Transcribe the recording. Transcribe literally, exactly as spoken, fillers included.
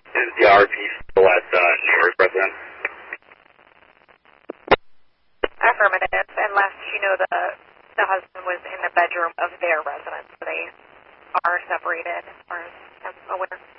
Is the R P still at uh, New York residence? Affirmative, unless you know the the husband was in the bedroom of their residence. So they are separated, as far as I'm aware.